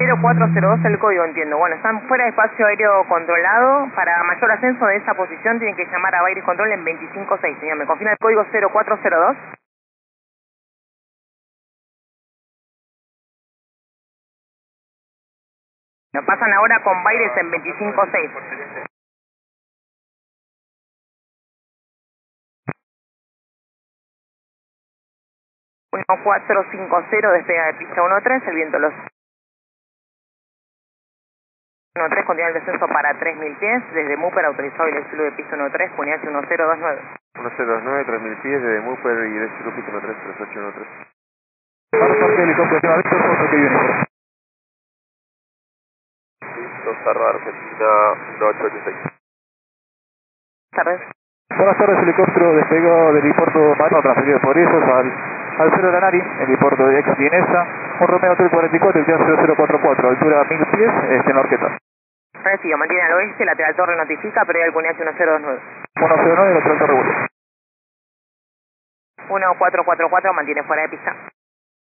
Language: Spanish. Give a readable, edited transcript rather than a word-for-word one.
0402 el código, entiendo. Bueno, están fuera de espacio aéreo controlado. Para mayor ascenso de esa posición tienen que llamar a Baires Control en 256, señor. ¿Me confirma el código 0402? Nos pasan ahora con Baires en 256. 1450, despega de pista 13, el viento los 13, continúa el descenso para 3000 pies, desde Mupper autorizado y el estilo de pista 13, unidad 1029. 1029, 3000 pies desde Mupper y el estilo pista 13, 3813. Norte, helicóptero Lima Víctor, foto que viene. Listo, Sarva Argentina 1886. Tardes. Buenas tardes, helicóptero despegó del helipuerto Marino, transferido por ellos al Cerro de la Nari, helipuerto de ex Vienesa, un Romeo Hotel 44, el 0044, altura 1000 pies, en la Orqueta. Recibo, mantiene al oeste, lateral torre notifica, pero hay algún 1029. 109, lateral torre vuelve. 1444, mantiene fuera de pista.